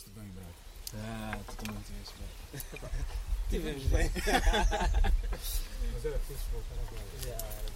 Tiveste bem, bravo. Totalmente tiveste bem. Tivemos bem. Mas era fixe voltar a falar.